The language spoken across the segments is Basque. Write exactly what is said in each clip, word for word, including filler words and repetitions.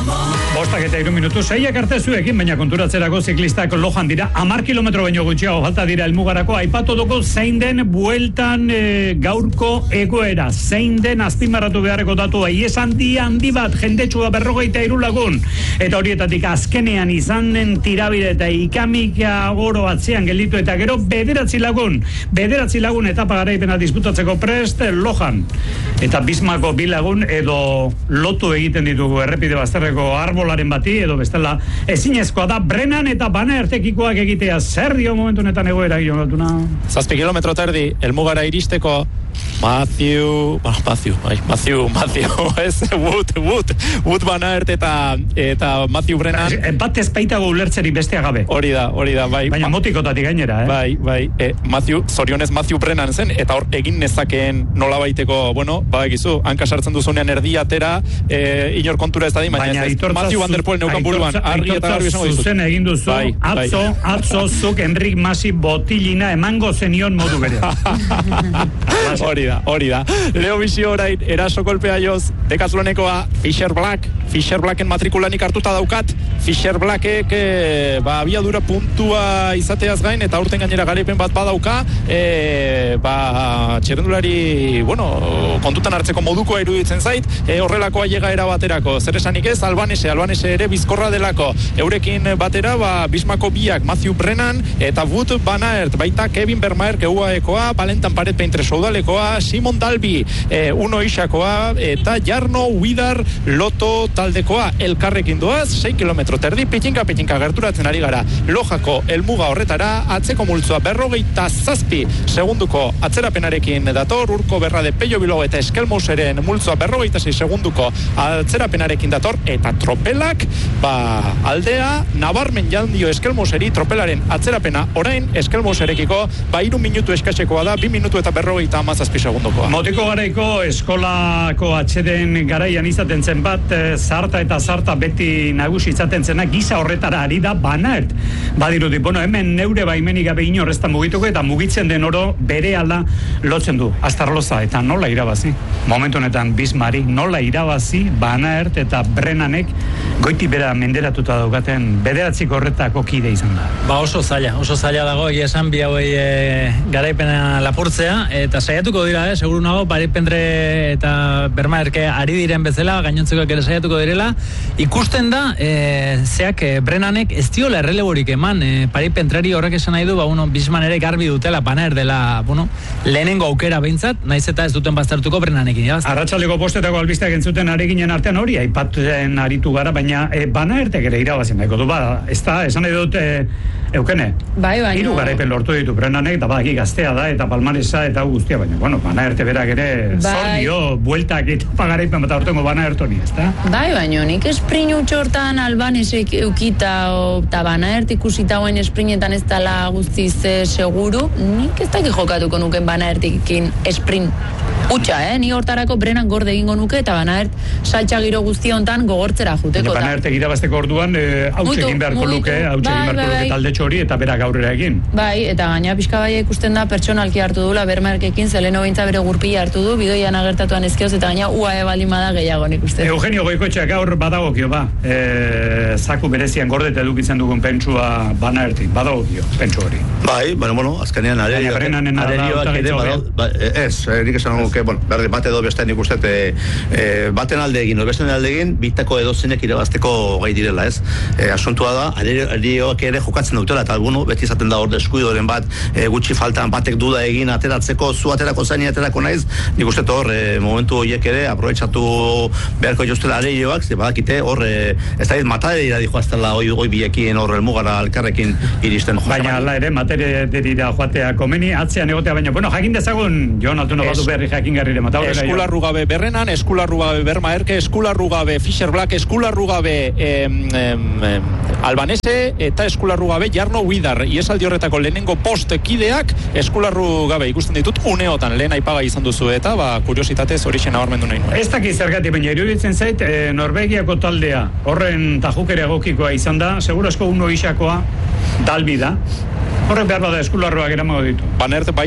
Bostak eta hiru minutu, seiak arte zuekin, baina konturatzerako ziklistak lojan dira, hamar kilometro baino gutxiago falta dira helmugarako, aipatu dugu zein den bueltan e, gaurko egoera, zein den azpimarratu beharreko datua, ies handi handi bat, jendetsua berrogeita hiru lagun, eta horietatik azkenean izan den tirabide eta ikamika oro atzean gelditu, eta gero bederatzi lagun, bederatzi lagun etapa garaipena disputatzeko prest lojan, eta Bismako bi lagun edo lotu egiten ditugu errepide bazterreko arbolaren bati, edo bestela ezinezkoa da Brennan eta Bana ertekikoak egitea. Zer dio momentu honetan egoera gio galtuna? Zazpi kilometro terdi, helmugara iristeko Matthew, bueno, Matthew, bai, Matthew, Matthew, ez, Wood, Wood, Wood Van Aert eta, eta Matthew Brennan. Bat ezpaitago ulertzeri bestea gabe. Hori da, hori da, bai. Baina motikotatik gainera, eh? Bai, bai, e, Matthew, zorionez Matthew Brennan zen, eta hor egin nezakeen nola baiteko, bueno, badakizu, hanka sartzen duzunean erdi atera, e, inor kontura ez da di, baina ez, Matthew Van Der Poel neukan buruan, argi eta garbi esango dizut. Zuzen egin duzu, bai, atzo, bai. atzo zuk Enrik Masi botilina emango zenion modu berea. Hori da, hori da. Leo Bizio orain, eraso kolpea joz, Decathlonikoa, Fisher Black, Fisher Blacken matrikulanik hartuta daukat, Fisher Blackek, e, ba, abiadura puntua izateaz gain, eta urten gainera garaipen bat badauka, e, ba, txerrendulari, bueno, kontutan hartzeko modukoa iruditzen zait, e, horrelakoa llegaera baterako, zer esanik ez, Albanese, Albanese ere bizkorra delako, eurekin batera, ba, Bismako biak, Matthew Brennan, eta Wood Van Aert, baita Kevin Vermaer, keuaekoa, Valentan Paret Peintre Soudalekoa, Simon Dalby, e, Uno Isakoa, eta Jarno Widar Loto taldekoa, elkarrekin doaz, sei kilometro terdi, pitinka, pitinka gerturatzen ari gara, lojako helmuga horretara, atzeko multzoa berrogeita zazpi segunduko atzerapenarekin dator, urko berra de Pello Bilbao eta Eskelmoseren multzoa berrogeita sei segunduko atzerapenarekin dator, eta tropelak, ba, aldea, nabarmen jandio Eskelmoseri, tropelaren atzerapena, orain, Eskelmoserekiko, ba, iru minutu eskatzekoa da, bi minutu eta berrogeita amazazpi segundukoa. Motiko garaiko eskolako atxeden garaian izaten zen bat, zarta eta zarta beti nagusi izaten zena, giza horretara ari da Van Aert. Badirudi, bueno, hemen neure baimenik gabe inorreztan mugituko, eta mugitzen den oro berehala lotzen du. Astarloza, eta nola irabazi? Momentu honetan Bismari, nola irabazi Van Aert eta Brennanek goiti bera menderatuta daukaten bederatziko horretako kide izan da. Ba oso zaila, oso zaila dago, egia esan bi hauei e, garaipena lapurtzea, eta saiatuko dira, eh, seguru nago, Paripendre eta Vermaerke ari diren bezala, gainontzekoak ere saiatuko direla, ikusten da, e, zeak e, Brennanek ez diola erreleborik eman, e, Paripendreri horrek esan nahi du, ba, bueno, Bisman ere garbi dutela, Van Aert dela, bueno, lehenengo aukera behintzat, naiz eta ez duten baztertuko Brennanekin, ja? Arratsaleko postetako albisteak entzuten ari ginen artean hori, aipatzen aritu gara, baina e, Van Aertek ere irabazen nahiko du, ba, ez da, esan nahi dut, e, Eukene, bai, baina hiru garaipen lortu ditu Brennanek, eta badaki gaztea da, eta palmaresa, eta guztia, baina, bueno, Van Aert berak ere bai. zor dio, bueltak eta garaipen bat aurtengo Van Aert honi, ez da? Bai, baina nik esprin utxortan Albanesek eukita, eta Van Aert ikusita guain esprinetan ez dela guztiz eh, seguru, nik ez dakik jokatuko nuken Van Aertekin esprin utxa, eh? Ni hortarako Brennan gorde egingo nuke, eta Van Aert saltxa giro guzti hontan gogortzera juteko. Van Aertek irabazteko orduan, eh, hautsi egin beharko luke, hautsi egin beharko luke taldetxo hori, eta berak aurrera egin. Bai, eta gaina pixka bai ikusten da pertsonalki hartu dula Vermaerkekin, zeleno bintza bere gurpila hartu du, bidoian agertatuan ezkioz, eta gaina U A E baldin bada gehiago nik uste. Eugenio Goikoetxeak gaur badagokio, ba, e, zaku berezian gordeta edukitzen dugun pentsua Van Aertik, badagokio, pentsu hori. Bai, bueno, bueno, azkenean arerioak ere, ba, ez, nik esan nuke, bueno, berri bat edo bestean ikusten, e, e, baten alde egin, bestean alde egin, bitako edozenek irabazteko gai direla, ez? E, asuntua da, arerioak ere jokatzen dutela, eta alguno, beti izaten da hor deskuidoren bat, e, gutxi faltan batek duda egin ateratzeko, zu aterako zaini aterako naiz, nik uste hor, e, momentu horiek ere, aprobetsatu beharko joztela arerioak, ze badakite hor, e, ez da, matadera dijoaztela hoi, hoi biekin hor elmugara alkarrekin iristen. Baina, ala ere, materiera joatea komeni, atzean egotea, baina, bueno, jakin dezagun, Jon Altuno badu berri jakin garrire, mata horrela. Eskularru gabe Berrenan, eskularru gabe Vermaerke, eskularru gabe Fisher Black, eskularru gabe em, em, em, Albanese, eta eskularru gabe Jarno Widar, iesaldi horretako lehenengo postekideak eskularru gabe ikusten ditut uneotan, lehen aipaga izan duzu, eta ba, kuriositatez hori xena barmendu nahi nuen. Ez dakit zergatik, baina iruditzen zait, e, Norvegiako taldea, horren tajukere egokikoa izan da, seguro asko Uno Isakoa, Dalby da, horrek behar bada eskularruak eramango ditu. Van Aert bai,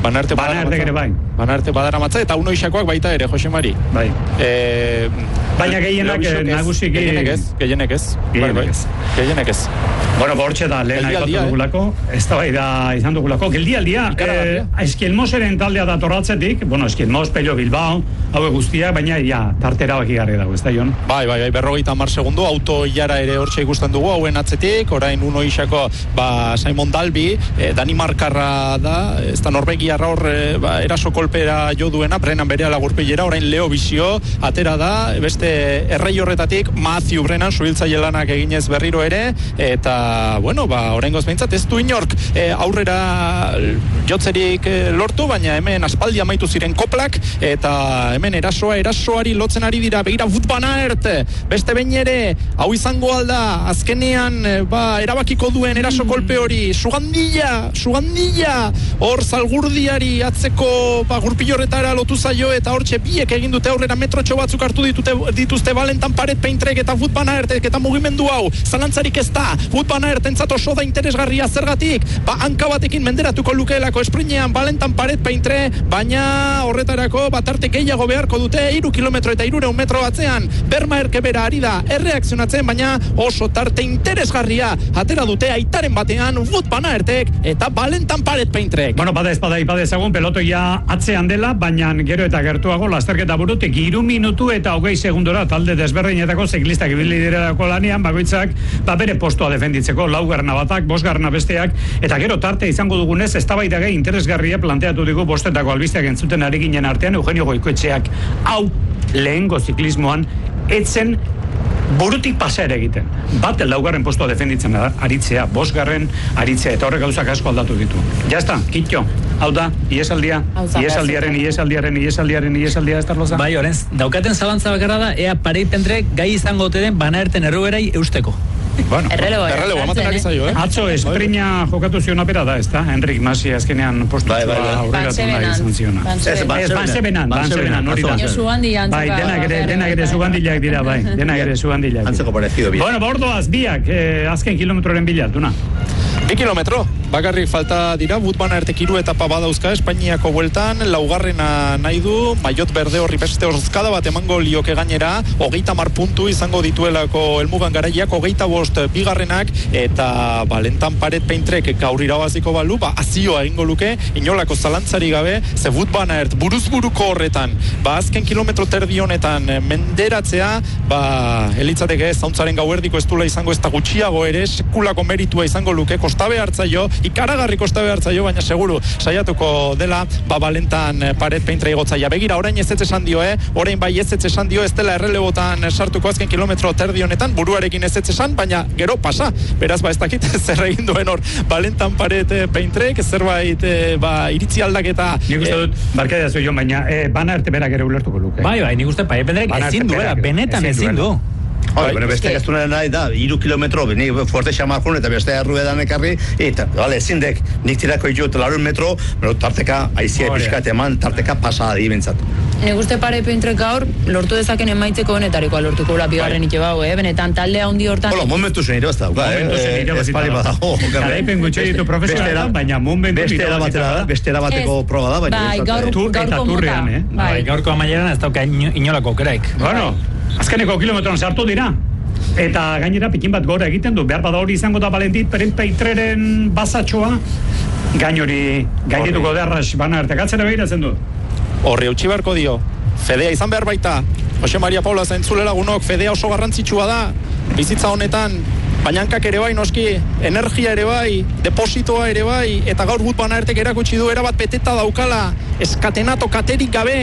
Banarte ere bai. Banarte badaramatza eta uno isakoak baita ere, Jose Mari. Bai. Eh, Baina gehienak nagusiki... Gehienek ez, gehienek ez. Gehienek ez. Gehienek ez. Bueno, bortxe da, lehen aipatu dugulako, ez da bai da izan dugulako. Geldialdia, eh, Eskielmoseren taldea da torratzetik, bueno, Eskielmos, Pello Bilbao, hau guztiak, baina ja, tartera baki garri dago, ez da, Jon? Bai, bai, bai, berrogeita hamar segundo, auto ilara ere hortxe ikusten dugu, hauen atzetik, orain uno isako, ba, Simon Dalby, eh, Danimarkarra da, ez da Norvegiarra hor, eh, ba, eraso kolpera jo duena, Brennan berehala gurpilera, orain Leo Bizio, atera da, beste errei horretatik, Matthew Brennan, subiltzaile lanak eginez berriro ere, eta bueno, ba, oraingoz behintzat ez du inork e, aurrera jotzerik e, lortu, baina hemen aspaldi amaitu ziren koplak, eta hemen erasoa, erasoari lotzen ari dira, begira Wout van Aert, beste behin ere, hau izango alda, azkenean, ba, erabakiko duen eraso kolpe hori, Sugandilla, Sugandilla, hor zalgurdiari atzeko, ba, gurpilorretara lotu zaio, eta hortxe biek egin dute aurrera metrotxo batzuk hartu ditute, dituzte Valentin Paret Peintrek eta Wout van Aertek eta mugimendu hau, zalantzarik ez da, Wout van Aert entzat oso da interesgarria zergatik, ba, hanka batekin menderatuko lukeelako esprinean Valentin Paret Peintre, baina horretarako batarte gehiago beharko dute, hiru kilometro eta hirureun metro batzean, Bermaerke bera ari da, erreakzionatzen, baina oso tarte interesgarria, atera dute aitaren batean, Wout van Aertek eta Valentin Paret Peintrek. Bueno, bada espada ipadezagun, pelotoia atzean dela, baina gero eta gertuago, lasterketa burutik, hiru minutu eta hogei segundora, talde desberdinetako ziklistak ibili direlako lanean, bakoitzak, ba, bere postoa defenditzeko, laugarna batak, bosgarna besteak, eta gero tarte izango dugunez, eztabaida gai interesgarria planteatu digu bostetako albisteak entzuten ari ginen artean, Eugenio Goikoetxeak, hau lehengo ziklismoan, etzen burutik pasa ere egiten. Bat, laugarren postua defenditzen da, aritzea, bosgarren aritzea, eta horrek gauzak asko aldatu ditu. Ja está, kitxo, hau da, iesaldia, iesaldiaren, iesaldiaren, iesaldiaren, iesaldia, ez tarloza? Bai, orenz, daukaten zalantza bakarra da, ea Paret Peintrek gai izango ote den Van Aerten erruberai eusteko. Bueno, errelebo, errelebo, amaten ari zaio, eh? Atzo esprina jokatu zion apera da, ez da? Enrik Masi azkenean postua aurreratu nahi izan ziona. Bansebenan, Bansebenan, hori da. Bai, denak ere, denak ere zugandilak dira, bai, denak ere zugandilak. Antzeko parecido, bien. Bueno, bordoaz, biak, eh, azken kilometroren bilatuna. Bi kilometro, bakarrik falta dira, Wout van Aertek hiru etapa badauzka Espainiako bueltan, laugarrena nahi du, maiot berde horri beste orzkada bat emango lioke gainera, hogeita mar puntu izango dituelako helmugan garaiak, hogeita bost bigarrenak, eta Valentin Paret Peintrek gaur irabaziko balu, ba, azioa egingo luke, inolako zalantzari gabe, ze Wout van Aert buruz buruko horretan, ba, azken kilometro terdi honetan menderatzea, ba, elitzateke zauntzaren gauerdiko ez dula izango ez da gutxiago ere, sekulako meritua izango luke, kostabe hartzaio, ikaragarri kostabe hartzaio, baina seguru saiatuko dela, ba, Valentin Paret Peintre igotzaia. Begira, orain ez ez esan dio, eh? Orain bai ez ez esan dio, ez dela errelebotan sartuko azken kilometro terdi honetan, buruarekin ez ez esan, baina gero pasa. Beraz, ba, ez dakit, zer egin duen hor, Valentin Paret Peintrek, zerbait, ba, iritzi aldaketa. Nik uste dut, barkadea zuen, baina, eh, Van Aert berak ere ulertuko luke. Bai, bai, nik uste, Paret Peintrek ezin duela, benetan ezin du. Bai, bueno, beste gaztunaren nahi da, iru kilometro, ni fuerte xamarjun eta beste erruedan ekarri, eta, vale, zindek, nik tirako ditut larun metro, pero tarteka, aizia epizkat eman, tarteka pasada di bentsat. Nik uste Paret Peintrek gaur, lortu dezaken emaitzeko honetarikoa lortuko la bigarren ite bau, eh? Benetan taldea handi hortan... Hola, momentu zen irabazta dauka, eh? Momentu zen irabazta dauka. Garaipen gutxe ditu profesionala, baina momentu irabazta da. Beste erabateko proba da, baina... Bai, gaurko mota. Bai, gaurko amaieran ez dauka inolako keraik. Bueno, azkeneko kilometron sartu dira. Eta gainera pikin bat gora egiten du, behar bada hori izango da Valentin Peintreren bazatxoa, gain hori gainituko da Arras Van Aertek atzera behiratzen du. Horri eutxi beharko dio, fedea izan behar baita, Jose Maria Paula zaintzule lagunok, fedea oso garrantzitsua da, bizitza honetan, baina hankak ere bai, noski, energia ere bai, depositoa ere bai, eta gaur Wout van Aertek erakutsi du erabat peteta daukala, eskatenato katerik gabe,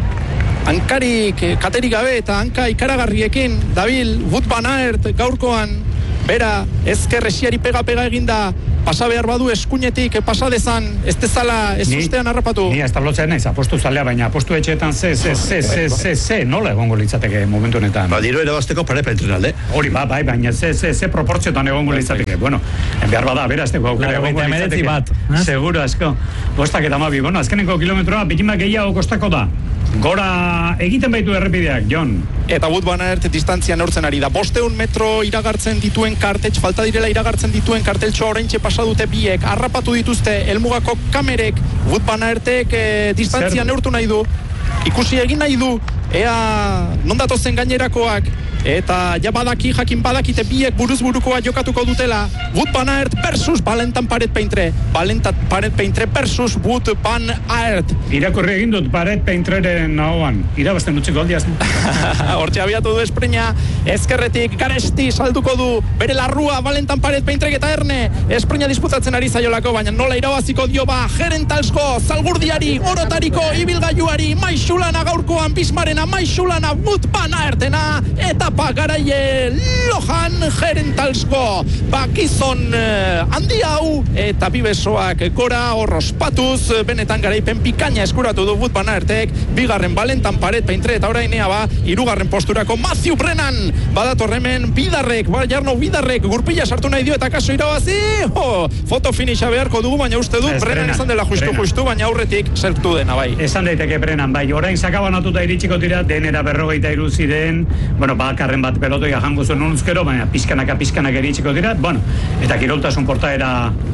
hankarik katerik gabe eta hanka ikaragarriekin dabil Wout van Aert gaurkoan bera ezker esiari pega-pega eginda pasa behar badu eskuinetik pasa dezan ez dezala ez ustean harrapatu. Ni ez tablotzea naiz, apostu zalea, baina apostu etxeetan ze, ze, ze, ze, ze, ze, nola egongo litzateke momentu honetan. Ba, diro erabazteko Paret Peintre alde. Hori, ba, bai, baina ze, ze, ze proportziotan egongo litzateke. Bueno, behar bada, berazteko aukera egongo litzateke. Bat. Seguro, asko. Bostak eta mabi, bueno, azkeneko kilometroa, bitima gehiago kostako da. Gora egiten baitu errepideak, Jon. Eta Wout van Aert distantzia neurtzen ari da. Bosteun metro iragartzen dituen kartetx, falta direla iragartzen dituen karteltxoa oraintxe pasa dute biek, harrapatu dituzte helmugako kamerek, Wout van Aertek eh, distantzia Zer? neurtu nahi du, ikusi egin nahi du, ea nondatozen gainerakoak, eta ja badaki, jakin badakite biek buruz burukoa jokatuko dutela. Wout van Aert versus Valentin Paret-Peintre. Valentin Paret-Peintre versus Wout van Aert. Irakurri egin dut Paret-Peintreren ahoan. Irabazten dutziko aldiaz. Hortxe abiatu du esprina, ezkerretik garesti salduko du bere larrua Valentin Paret-Peintre eta erne. Esprina disputatzen ari zaiolako, baina nola irabaziko dio ba Gerentalsko, Zalgurdiari, Orotariko, Ibilgailuari, Maixulana gaurkoan Bismarena, Maixulana, Wout van Aertena, eta pagaraie Lohan Gerentalsko bakizon eh, handi hau eta bibesoak gora horrospatuz, benetan garaipen pikaina eskuratu du Wout van Aertek, bigarren Valentin Paret-Peintre eta orainea ba hirugarren posturako Matthew Brennan badator hemen Bidarrek, ba Jarno Bidarrek gurpila sartu nahi dio eta kaso irabazi, oh, foto finisha beharko dugu, baina uste du Brennan izan dela justu justu, baina aurretik zertu dena bai. Esan daiteke Brennan bai, orain sakabanatuta iritsiko dira denera berrogeita hiru ziren, bueno, ba karren bat pelotoia jango zuen unuzkero, baina pizkanaka pizkanaka iritsiko dira, bueno, eta kiroltasun portaera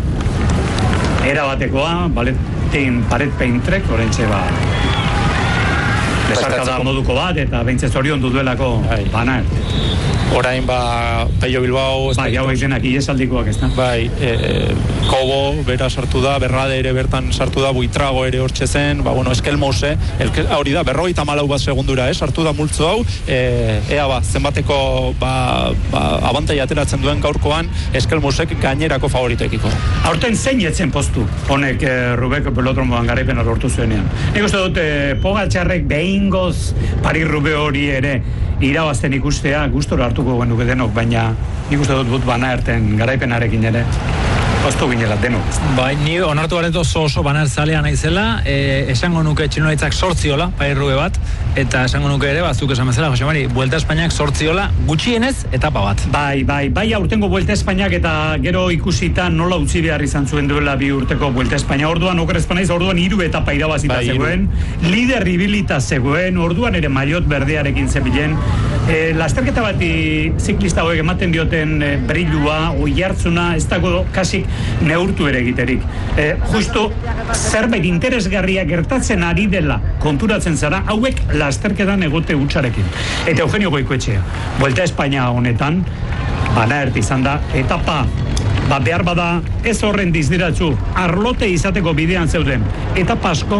era batekoa, Valentin Paret-Peintrek, orentxe ba desarka da moduko bat, eta behintzez orion duduelako Van Aert. Orain ba Pello Bilbao bai, hau egitenak iesaldikoak ez da bai, e, Kobo bera sartu da, Berrade ere bertan sartu da, Buitrago ere hortxe zen, ba bueno, Eskelmose hori da, berrogeita hamalau bat segundura, eh, sartu da multzo hau, e, ea ba zenbateko ba, ba abantai ateratzen duen gaurkoan Eskelmosek gainerako favoritoekiko. Aurten zein etzen postu honek eh, Rubek pelotromoan garaipena lortu zuenean. Nik uste dut eh, Pogačarrek behingoz Paris-Roubaix hori ere irabazten ikustea gustora hartuko genuke denok, baina nik uste dut Wout van Aerten garaipenarekin ere postu ginela denok. Bai, ni onartu garetu oso oso Van Aert zalea naizela, e, esango nuke txinolaitzak sortziola, Paris-Roubaix bat, eta esango nuke ere, bazuk esan bezala, Jose Mari, Vuelta Espainiak sortziola gutxienez etapa bat. Bai, bai, bai aurtengo Vuelta Espainiak eta gero ikusita nola utzi behar izan zuen duela bi urteko Vuelta Espainia. Orduan, oker espanaiz, orduan hiru etapa irabazita bai, zegoen, lider ibilita zegoen, orduan ere maillot berdearekin zebilen, e, lasterketa bati ziklista hauek ematen dioten e, brillua, oihartzuna, ez dago kasik neurtu ere egiterik. E, justu zerbait interesgarria gertatzen ari dela konturatzen zara, hauek lasterketan egote hutsarekin. Eta Eugenio Goikoetxea, Vuelta Espainia honetan, Van Aert izan da, etapa ba behar bada ez horren dizdiratzu, arlote izateko bidean zeuden, etapa asko,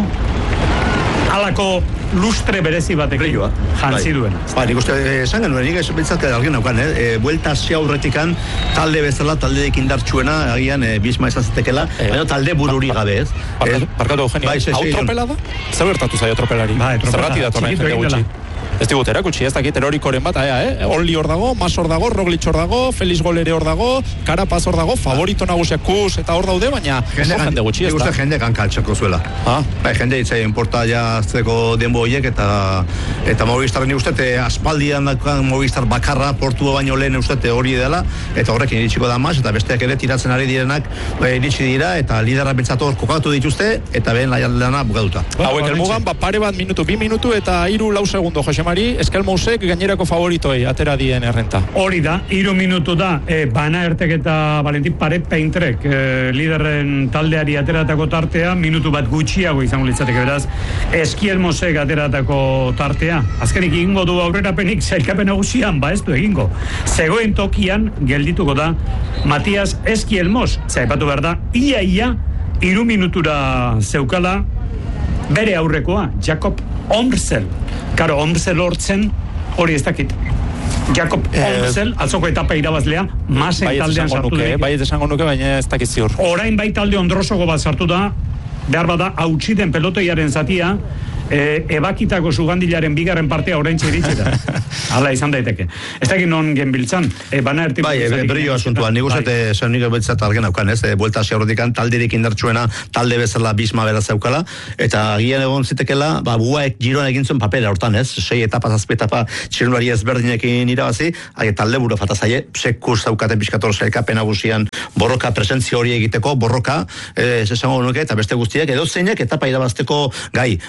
halako lustre berezi batekin jantzi duena. Ba, nik uste, esan genuen, nik ez bentsatke algin naukan, eh? E, buelta asia aurretikan, talde bezala, talde indartsuena, agian e, bizma ezazetekela, e, baina talde bururi gabe, ez? Parkatu, Eugenio, hau tropela da? Zer bertatu zaio tropelari? Ba, zerrati da torren jende gutxi. Ez digut erakutsi, ez dakit erorikoren bat, aia, eh? Onli hor dago, Mas hor dago, Roglic hor dago, Felix Golere hor dago, Carapaz hor dago, favorito nagusiak Kus eta hor daude, baina oso jende gutxi, ez da? Nik jende kankaltxako zuela. Ah? Bai, jende itzai importa jazteko denbo horiek, eta eta Movistar nik uste, aspaldian dakoan Movistar bakarra, portua baino lehen uste hori dela, eta horrekin iritsiko da Mas, eta besteak ere tiratzen ari direnak iritsi dira, eta liderra bentsatu hor kokatu dituzte, eta behen lana bukatuta. Hauek elmugan, ba, pare bat minutu, bi minutu, eta hiru lau segundo, Jose Mari, Eskelmousek gainerako favoritoi atera dien errenta. Hori da, hiru minutu da, e, Van Aertek eta Valentin Paret-Peintrek e, liderren taldeari ateratako tartea, minutu bat gutxiago izango litzateke beraz, Eskelmousek ateratako tartea. Azkenik egingo du aurrerapenik sailkapen nagusian, ba ez du egingo. Zegoen tokian geldituko da Matias Eskelmous, zaipatu behar da, ia ia, hiru minutura zeukala bere aurrekoa, Jakob Omsel. Karo, Omsel hortzen, hori ez dakit. Jakob Omsel, eh, atzoko etapa irabazlea, Masen taldean sartu nuke, da. Bai ez esango nuke, baina ez dakit ziur. Orain bai talde ondrosoko bat sartu da, behar bada, hautsi den pelotoiaren zatia, e, ebakitako sugandilaren bigarren partea orain txiritxe da. Hala izan daiteke. Ez dakit non genbiltzan, e, Van Aert... Bai, e, brillo asuntuan, nik uste, zen nik betzat algen aukan, ez, e, buelta asia horretikan, talderik indartsuena, talde bezala bizma bera zeukala, eta agian egon zitekela, ba, buaek giroan egin zuen papera hortan, ez, sei etapa, zazpi etapa, txirulari ezberdinekin irabazi, hagi talde buru fatazaie, sekus zaukaten pixkator zailkapen nagusian borroka, presentzia hori egiteko, borroka, ez esango nuke, eta beste guztiak, edo zeinek etapa irabazteko gai, baita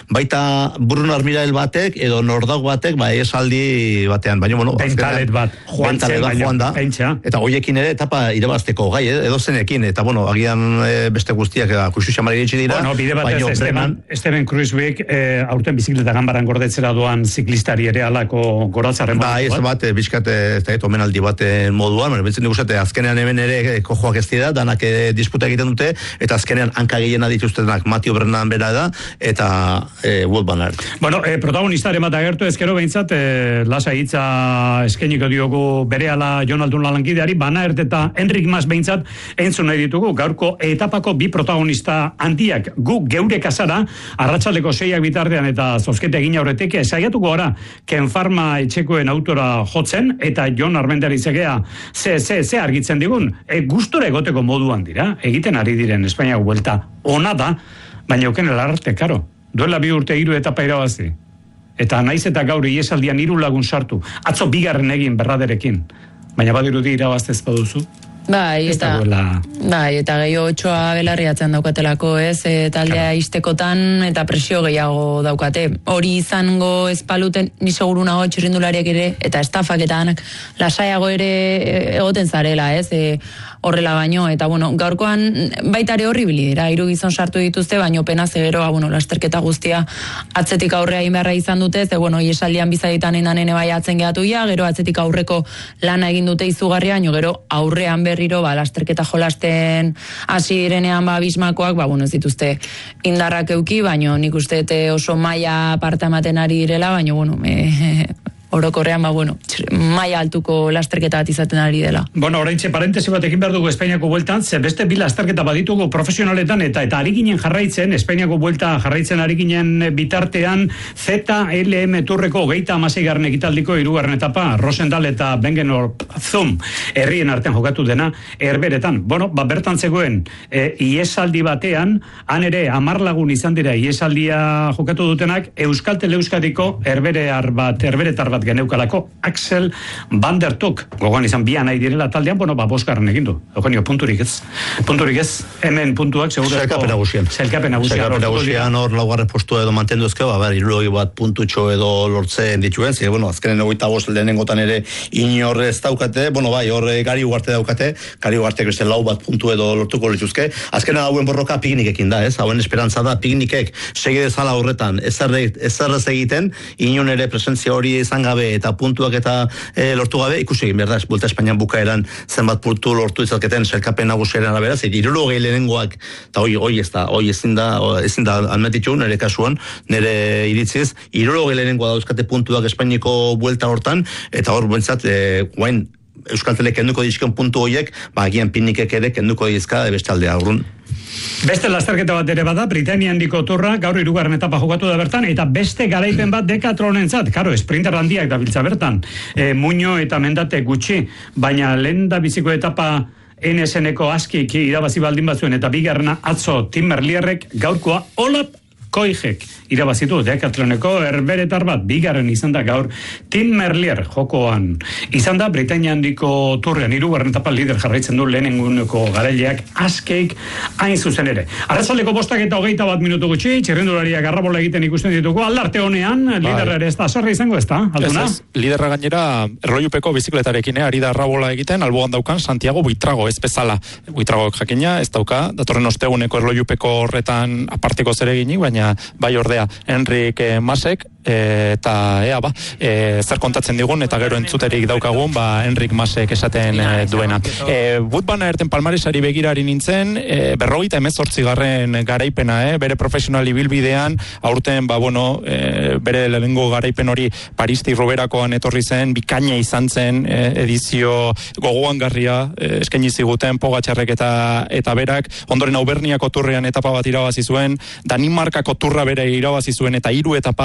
eta Bruno Armirael batek, edo Nordauk batek, ba, esaldi batean, baina, bueno, bentalet bat, joan zen, joan da, eta hoiekin ere etapa irabazteko gai, eh? Edo zenekin, eta, bueno, agian e, beste guztiak, kuxu xamari ditzi dira, bueno, bide batez, Esteban, Esteban Kruiswijk, e, aurten bizikleta ganbaran gordetzera doan ziklistari ere alako goratzaren ba, ez bat, bizkat, ez da, omenaldi baten moduan, bueno, bentzen diguzete, azkenean hemen ere kojoak ez dira, danak e, disputa egiten dute, eta azkenean hanka gehiena dituztenak Matio Brennan bera da, eta e, Wout van Aert. Bueno, e, protagonistaren bat agertu ezkero behintzat, e, lasa hitza eskeniko diogu berehala Jon Aldun lankideari, Van Aert eta Enric Mas behintzat entzun nahi ditugu, gaurko etapako bi protagonista handiak, gu geure kasara, arratsaldeko seiak bitartean eta zozkete egin aurretik, saiatuko gara, Ken Pharma etxekoen autora jotzen, eta Jon Armendari zegea, ze, ze, ze argitzen digun, e, gustora egoteko moduan dira, egiten ari diren Espainiako buelta, ona da, baina euken elararte, karo, duela bi urte hiru etapa irabazi. Eta naiz eta gaur iesaldian hiru lagun sartu, atzo bigarren egin berraderekin, baina badirudi irabaztez baduzu. Bai, eta, bai, eta gehiago otsoa belarriatzen daukatelako, ez, e, taldea claro. Iztekotan eta presio gehiago daukate. Hori izango espaluten, ni seguru nago txirrindulariak ere, eta estafak eta anak lasaiago ere egoten zarela, ez, e, horrela baino, eta bueno, gaurkoan baitare horribili dira, hiru gizon sartu dituzte, baino pena zegeroa, bueno, lasterketa guztia atzetik aurrea inberra izan dute, ze bueno, iesaldian bizaitan inanene bai atzen gehatu ja, gero atzetik aurreko lana egin dute izugarria, baino gero aurrean berriro, ba, lasterketa jolasten hasi direnean ba, bismakoak, ba, bueno, ez dituzte indarrak euki, baino nik uste oso maila parte ematen ari direla, baino, bueno, e, orokorrean, ba, bueno, maila altuko lasterketa bat izaten ari dela. Bueno, oraintxe parentesi bat egin behar dugu Espainiako bueltan, ze beste bi lasterketa baditugu profesionaletan, eta eta ari ginen jarraitzen, Espainiako buelta jarraitzen ari ginen bitartean, Z L M Tourreko hogeita hamasei garren ekitaldiko hirugarren etapa, Rosendal eta Bengenor Zum, herrien artean jokatu dena, Herberetan. Bueno, ba, bertan zegoen, e, iesaldi batean, han ere hamar lagun izan dira iesaldia jokatu dutenak, Euskaltel Euskadiko Herberear bat, Herberetar bat geneukalako, Axel Van der Tuk, gogoan izan bian nahi direla taldean, bueno, ba, bosgarren egin du. Eugenio, punturik ez. Punturik ez, hemen puntuak, seguro. Zelkapen agusian. Zelkapen agusian. Zelkapen agusian, hor laugarren postua edo mantendu ezkeo, ba, ber, irulogei bat puntutxo edo lortzen dituen, zire, bueno, azkenen egoita bost lehenengotan ere inor ez daukate, bueno, bai, hor Gari Ugarte daukate, Gari Ugartek beste lau bat puntu edo lortuko lituzke, azkenen hauen borroka piknikekin da, ez, hauen esperantza da, piknikek segi dezala horretan, ezerrez egiten, inon ere presentzia hori izan gabe eta puntuak eta e, lortu gabe, ikusi egin behar da, Buelta Espainian bukaeran zenbat puntu lortu izaketen selkapen nagusiaren arabera, zer hirurogei lehenengoak, eta hoi, hoi ez da, hoi ezin da, ezin da almetitu, nire kasuan, nire iritziz, hirurogei lehenengoa dauzkate puntuak Espainiko buelta hortan, eta hor bentsat, e, guain, Euskaltelek kenduko dizken puntu horiek, ba, agian pinnikek ere kenduko dizka bestaldea, urrun. Beste lasterketa bat ere bada, Britania handiko turra, gaur hirugarren etapa jokatu da bertan, eta beste garaipen bat Decathlonentzat, karo, sprinter handiak dabiltza bertan, e, Muño eta Mendate gutxi, baina lehen da biziko etapa N S N-eko askik irabazi baldin batzuen, eta bigarrena atzo Tim Merlierrek gaurkoa Olap Koijek irabazitu Decathloneko Herberetar bat, bigarren izan da gaur Tim Merlier jokoan izan da Britania handiko turrean hirugarren etapa lider jarraitzen du lehenenguneko garaileak askeik hain zuzen ere. Arratsaldeko bostak eta hogeita bat minutu gutxi, txirrindulariak arrabola egiten ikusten ditugu, aldarte honean, liderra ere ez da sarri izango, ez da, Alduna? Ez, ez, liderra gainera erlojupeko bizikletarekin, ari da arrabola egiten, alboan daukan Santiago Buitrago, ez bezala. Buitrago jakina, ez dauka, datorren osteguneko erlojupeko horretan aparteko zereginik, baina bai ordea Enric Masek, e, eta ea ba, e, zer kontatzen digun, eta gero entzuterik daukagun, ba Enric Masek esaten e, duena. E, Wout van Aerten palmaresari begirari nintzen, e, berrogeita hemezortzi garren garaipena, e, bere profesional ibilbidean, aurten, ba bueno, e, bere lehenengo garaipen hori Paristi Ruberakoan etorri zen, bikaina izan zen, e, edizio gogoan garria, e, eskaini ziguten Pogačarrek eta, eta berak, ondoren Auberniako turrean etapa bat irabazi zuen, Danimarkako turra bere irabazi zuen, eta hiru etapa, eta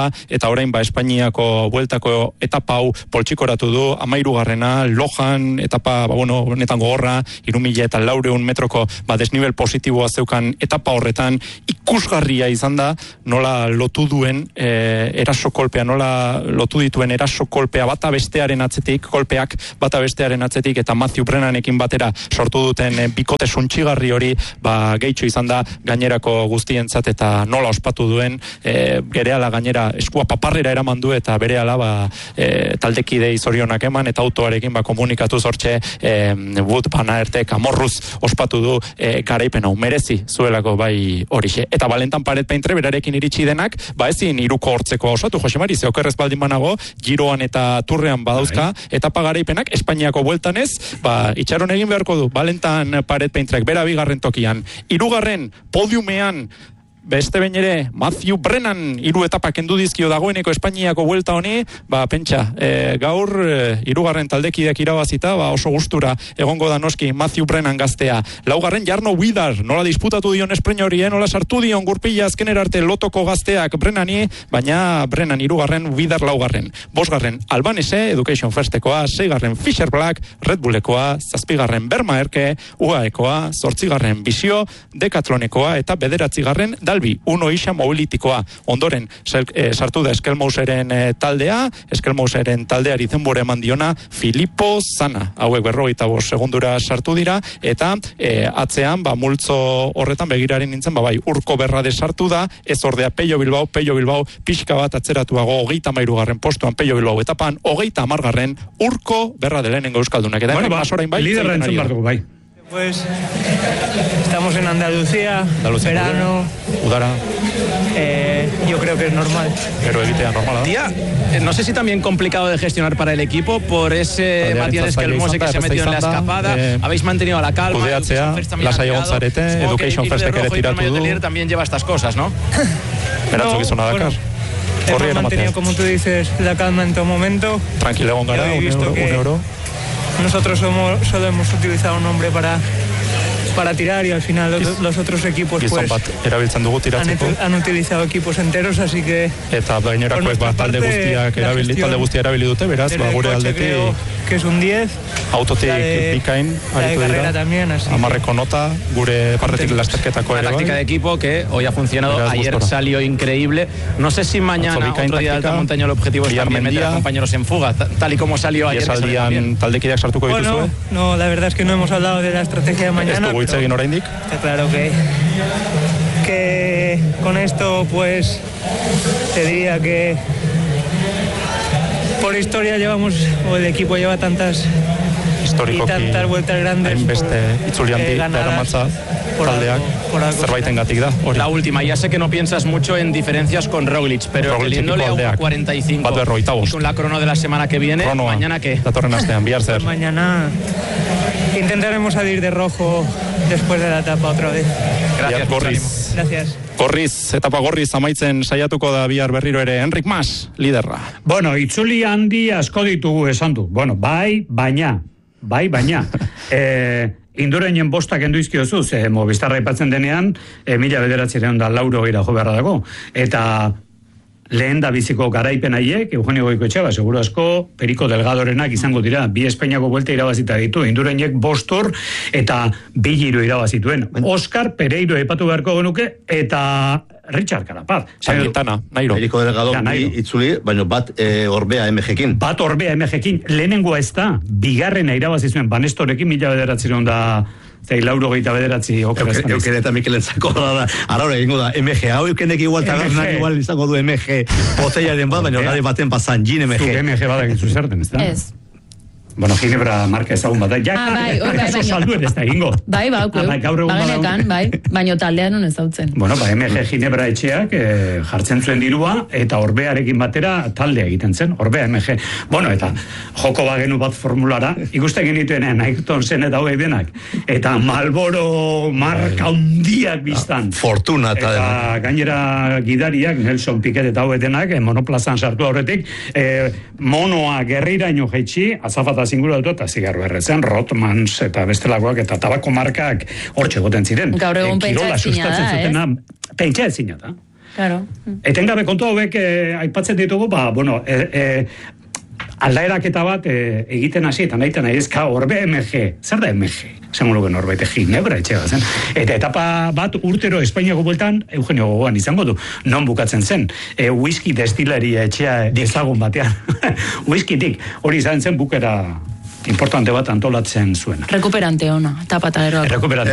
eta orain ba Espainiako bueltako etapa hau poltsikoratu du, amairugarrena, Lojan etapa, ba, bueno, honetan gogorra, hiru mila eta laureun metroko ba, desnivel positiboa zeukan etapa horretan, ikusgarria izan da, nola lotu duen e, eraso kolpea, nola lotu dituen eraso kolpea bata bestearen atzetik, kolpeak bata bestearen atzetik, eta Matthew Brennanekin batera sortu duten e, bikote suntxigarri hori, ba, gehitxo izan da gainerako guztientzat, eta nola ospatu duen, e, berehala gainera eskua paparrera eraman du, eta berehala ba, e, taldekidei zorionak eman, eta autoarekin ba, komunikatu zortxe e, Wout van Aertek amorruz ospatu du e, garaipen hau merezi zuelako bai horixe. Eta Valentin Paret-Peintre berarekin iritsi denak, ba ezin hiruko hortzeko osatu, Jose Mari, ze okerrez baldin banago, giroan eta turrean badauzka, etapa garaipenak Espainiako bueltanez, ba itxaron egin beharko du Valentin Paret-Peintrek bera bigarren tokian, hirugarren podiumean beste behin ere, Matthew Brennan hiru etapa kendu dizkio dagoeneko Espainiako buelta honi, ba, pentsa, e, gaur hirugarren e, taldekideak irabazita, ba, oso gustura egongo da noski Matthew Brennan gaztea. Laugarren Jarno Widar, nola disputatu dion espreina hori, nola sartu dion gurpila azkener arte lotoko gazteak Brennani, baina Brennan hirugarren, Widar laugarren. Bosgarren Albanese, Education Firstekoa, seigarren Fisher Black, Red Bullekoa, zazpigarren Bermaerke, U A Ekoa, zortzigarren Bizio, Decathlonekoa, eta bederatzigarren Dalbi, Uno Isa Mobilitikoa. Ondoren, e, sartu da Eskelmouseren e, taldea, Eskelmouseren taldeari zenbore eman diona, Filippo Zana, hauek berrogeita bost segundura sartu dira, eta e, atzean, ba, multzo horretan begiraren nintzen, ba, bai, Urko Berrade sartu da, ez ordea Pello Bilbao, Pello Bilbao, pixka bat atzeratuago, hogeita mairugarren postuan Pello Bilbao, etapan, hogeita amargarren Urko Berrade lehenengo euskaldunak. Eta bueno, ba, bai, liderra entzun bardugu, bai. Pues estamos en Andalucía, Andalucía verano, Udara. Eh, yo creo que es normal. Pero evitea normal. ¿eh? Tía, no sé si también complicado de gestionar para el equipo por ese Matías Eskelmose que se ha metido en la escapada. Eh, Habéis mantenido a la calma. Kudeatzea, lasai egon zarete, Education Firstek ere tiratu du. También lleva estas cosas, ¿no? Beratzu gizuna Dakar. Hemos mantenido, como tú dices, la calma en todo momento. Tranquilo egon gara, un euro, un euro. Nosotros somos, solo hemos utilizado un hombre para para tirar y al final los, los otros equipos pues han, han utilizado equipos enteros, así que eta gainerakoek ba talde guztiak erabili talde guztia erabili dute, beraz ba gure aldetik que es un diez, autotik bikain aritu dira también, así amarreko nota gure partetik lasterketako ere. La táctica de equipo que hoy ha funcionado, beraz, ayer gustora. Salió increíble. No sé si mañana otro día de alta montaña el objetivo es también meter a compañeros en fuga, tal y como salió ayer. Esaldian taldekideak sartuko dituzue? Bueno, no, la verdad es que no hemos hablado de la estrategia de mañana. Hitz egin oraindik. Está claro que que con esto pues te diría que por historia llevamos, o el equipo lleva tantas historiko y tantas vueltas grandes hainbeste itzulianti daramatza taldeak zerbaitengatik da. La última, ya sé que no piensas mucho en diferencias con Roglic, pero teniéndole a uno cuarenta y cinco y con la crono de la semana que viene, Kronoa, mañana ¿qué? Datorren astean, bihar zer. Mañana intentaremos salir de rojo después de la etapa otra vez. Gracias, Gorriz. Gracias. Gorriz, etapa gorriz amaitzen saiatuko da bihar berriro ere Enric Mas, liderra. Bueno, itzuli handi asko ditugu esan du. Bueno, bai, baina, bai, baina. eh, Indureinen bostak enduizkiozu, ze Movistarra aipatzen denean, e, mila bederatzirean da lauro ira jo beharra dago. Eta lehen da biziko garaipen haiek, Eugenio Goikoetxea, seguro asko, Periko Delgadorenak izango dira, bi Espainiako buelta irabazita ditu, Indureinek bostur eta bi giro irabazituen. Oscar Pereiro aipatu beharko genuke, eta Richard Carapaz. Santana, Nairo. Periko Delgado itzuli, baina bat e, Orbea M G-kin. Bat Orbea M G-kin. Lehenengoa ez da, bigarrena irabazizuen, Banestorekin mila bederatzireun da zei lauro gehieta bederatzi okerazkan. Euken eta Mikel entzako da, araure egingo da, M G, hau eukenek igual tagarnak igual izango du M G botellaren bat, baina gari baten pasan, Gin M G. Zuk M G badak intzu zerten, ez da? Ez. Bueno, Ginebra marka ezagun bat da. Ja, ah, bai, bai, bai, eso salduen ez da egingo. Bai, bai, bai, bai, bagenekan, bai, baino taldean non ez dautzen. Bueno, ba, M G Ginebra etxeak eh, jartzen zuen dirua, eta Orbearekin batera taldea egiten zen, Orbea M G. Bueno, eta joko bagenu bat formulara, ikusten genituenean, Ayrton Senna eta hogei denak, eta Marlboro marka hundiak biztan. Fortuna eta eta gainera gidariak, Nelson Piquet eta hogei denak, eh, monoplazan sartu horretik, eh, monoa gerriraino jaitsi, azafata zinguru dut, eta zigarro erretzen, Rotmans eta bestelakoak eta tabako markak hortxe goten ziren. Gaur egun e, pentsa ezina da, zutena, pentsa ezina da. Claro. Etengabe kontu hauek eh, aipatzen ditugu, ba, bueno, eh, eh, aldaeraketa bat eh, egiten hasi, eta nahi eta nahi ezka orbe M G. Zer da M G? Zemuluko norbait egin, nebra etxea zen. Eta etapa bat urtero Espainiako bueltan, Eugenio Gogoan izango du, non bukatzen zen. E, whisky destilaria etxea ezagun batean. Whiskytik, hori izan zen bukera importante bat antolatzen zuen. Rekuperante ona, etapa eta eroak. Rekuperante.